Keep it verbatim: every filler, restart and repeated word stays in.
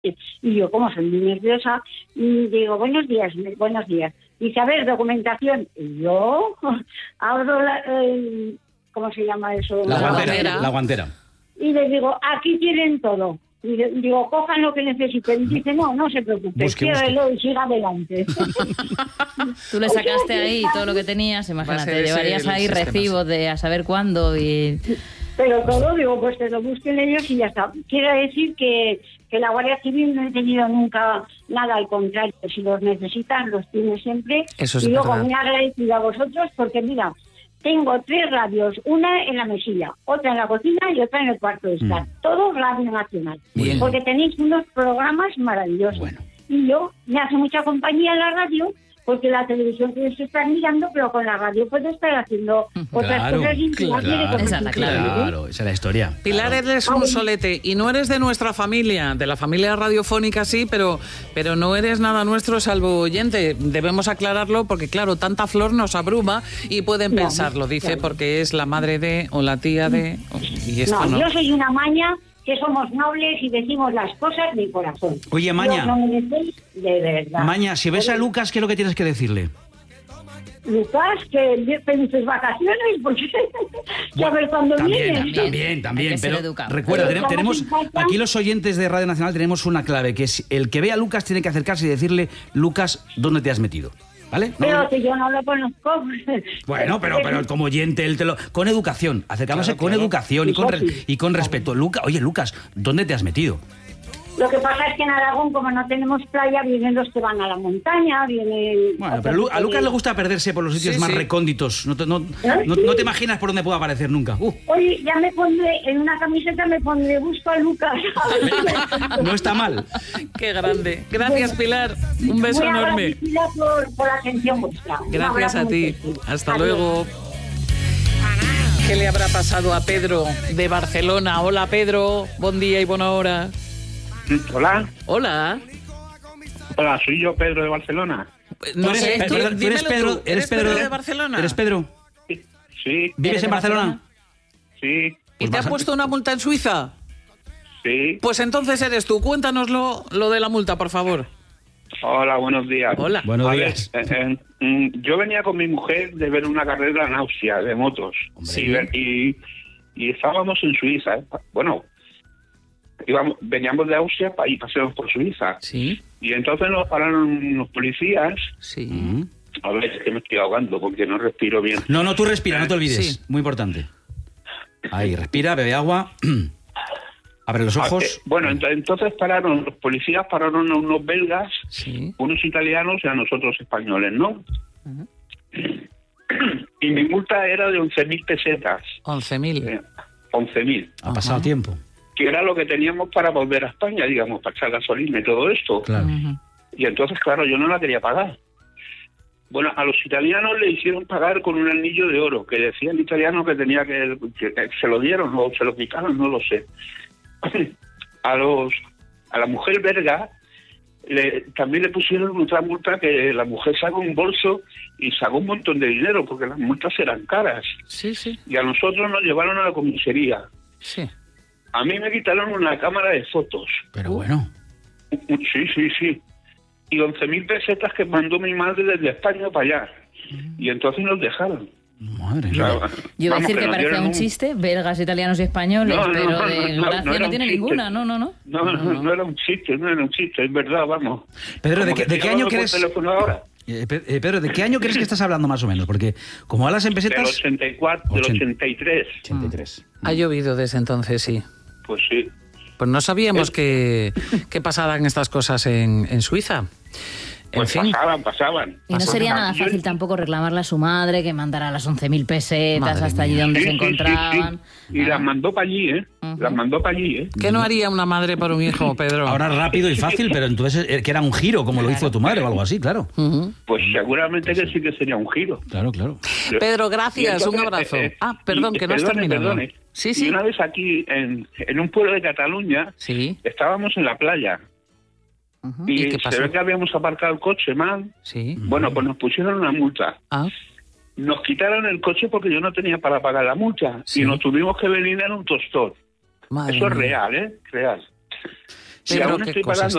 Y yo, como soy muy nerviosa, digo, buenos días, buenos días. Dice, a ver, documentación. Y yo abro la... Eh, ¿cómo se llama eso? La guantera. La guantera. Y les digo, aquí tienen todo. Y digo, cojan lo que necesiten. Y dice, no, no se preocupe, ciérrelo y siga adelante. Tú le sacaste ahí todo lo que tenías, imagínate, llevarías ahí recibos de a saber cuándo y... Pero todo, digo, pues que lo busquen ellos y ya está. Quiero decir que, que la Guardia Civil no he tenido nunca nada, al contrario. Si los necesitan, los tiene siempre. Eso es y luego verdad. muy agradecido a vosotros porque, mira, tengo tres radios, una en la mesilla, otra en la cocina y otra en el cuarto de estar. Mm. Todo Radio Nacional. Bien. Porque tenéis unos programas maravillosos. Bueno. Y yo me hace mucha compañía en la radio, porque la televisión tienes que estar mirando, pero con la radio puedes estar haciendo otras Claro, cosas claro, claro, esa es la clave. Claro, esa es la historia. Pilar, claro. eres un solete y no eres de nuestra familia, de la familia radiofónica sí, pero, pero no eres nada nuestro salvo oyente. Debemos aclararlo porque, claro, tanta flor nos abruma y pueden No, pensarlo, dice, claro. porque es la madre de o la tía de... Y esto no, no. yo soy una maña que somos nobles y decimos las cosas de corazón. Oye, Maña. No me metéis de verdad. Maña, si ves a Lucas, ¿qué es lo que tienes que decirle? Lucas, que felices vacaciones, porque ya ver cuándo También, vienes. también, también. Hay que ser Pero educado. recuerda, Pero ten- tenemos estamos en falta. aquí los oyentes de Radio Nacional tenemos una clave, que es el que ve a Lucas tiene que acercarse y decirle, Lucas, ¿dónde te has metido? ¿Vale? No, Pero no. que yo no lo conozco. Bueno, pero, pero como oyente, él te lo... con educación, acercándose Claro, con claro. educación y con, re- Eso sí. y con respeto. Luca, oye, Lucas, ¿dónde te has metido? Lo que pasa es que en Aragón, como no tenemos playa, vienen los que van a la montaña, vienen... Bueno, pero Lu- a Lucas le gusta perderse por los sitios Sí, más sí. recónditos. No te, no, ¿Eh? no- no te imaginas por dónde puede aparecer nunca. Uh, Oye, ya me pondré, en una camiseta me pondré, busco a Lucas. no está mal. Qué grande. Gracias, Pilar. Un beso Muy enorme. agradecida por, por la atención vuestra. Un Gracias a abrazo ti. muy fuerte. Hasta Adiós. luego. ¿Qué le habrá pasado a Pedro de Barcelona? Hola, Pedro. Buen día y buena hora. Hola, Hola. hola, soy yo, Pedro de Barcelona. No Tú eres- sé, tú, perdón, tú eres dímelo Pedro, tú. eres Pedro, de Barcelona? ¿Eres Pedro? Sí, ¿Vives en Barcelona? sí, ¿Y Pues te vas has a- puesto una multa en Suiza? sí. Pues entonces eres tú. Cuéntanoslo lo de la multa, por favor. Hola, buenos días. Hola. Buenos A ver, días. eh, eh, mm, yo venía con mi mujer de ver una carrera en Austria de motos. Hombre. Y, ver- y, y estábamos en Suiza. ¿eh? Bueno, íbamos, veníamos de Austria pa- y paseamos por Suiza. Sí, Y entonces nos pararon los policías. sí. Mm. A ver, es que me estoy ahogando porque no respiro bien. No, no, tú respira, no te olvides. Sí. Muy importante. Ahí, respira, bebe agua. Abre los Ah, eh, ojos. bueno, ent- entonces pararon, los policías pararon a unos belgas, Sí. unos italianos y a nosotros españoles, ¿no? Y mi multa era de once mil pesetas, once mil. eh, once mil, Ha pasado Ajá. tiempo. que era lo que teníamos para volver a España, digamos, para echar gasolina y todo esto. Claro. Y entonces, claro, yo no la quería pagar. Bueno, a los italianos le hicieron pagar con un anillo de oro, que decía el italiano que tenía que, que, que se lo dieron o se lo quitaron, no lo sé. A los a la mujer belga le, también le pusieron otra multa, que la mujer sacó un bolso y sacó un montón de dinero, porque las multas eran caras. Sí, sí, Y a nosotros nos llevaron a la comisaría. sí. A mí me quitaron una cámara de fotos. Pero bueno. Sí, sí, sí. Y once mil pesetas que mandó mi madre desde España para allá. Y entonces nos dejaron. Madre O sea, mía. Yo iba a vamos, decir que nos parecía dieron un chiste, belgas, italianos y españoles, No, no, pero no, de no, gracia no no, era un tiene chiste. ninguna, no, no, no. No, no, no era un chiste, no era un chiste, es verdad, vamos. Pedro, ¿de Como qué- que de estoy qué año hablando por crees- teléfono ahora? Eh, Pe- eh, Pedro, ¿de qué año crees que estás hablando más o menos? Porque como hablas en Del pesetas... ochenta y cuatro, del Ochenta. ochenta y tres. ochenta y tres. Ha llovido desde entonces, sí. Pues sí. Pues no sabíamos que, que pasaban estas cosas en, en Suiza. En Pues fin. pasaban, pasaban. Y no Pasa sería nada. nada fácil tampoco reclamarle a su madre que mandara las once mil pesetas Madre hasta allí mía. donde Sí, se sí, sí, encontraban. sí. Y las mandó para allí, ¿eh? Ujú. Las mandó para allí, ¿eh? ¿Qué no haría una madre para un hijo, Pedro? Ahora rápido y fácil, pero entonces eh, que era un giro, como lo hizo tu madre o algo así, claro. Ujú. Pues seguramente que sí que sería un giro. Claro, claro. Pedro, Y gracias, entonces, un abrazo. eh, eh, ah, perdón, y- que no has perdone, terminado. perdone. Sí, Y sí. una vez aquí, en, en un pueblo de Cataluña, Sí. estábamos en la playa. Ujú. Y, ¿Y qué se pasó? ve que habíamos aparcado el coche mal. Sí. Bueno, pues nos pusieron una multa. Ah, Nos quitaron el coche porque yo no tenía para pagar la multa. Sí. Y nos tuvimos que venir en un tostón. madre Eso es mía. real, ¿eh? Real. Si Pedro, aún qué estoy cosas pagando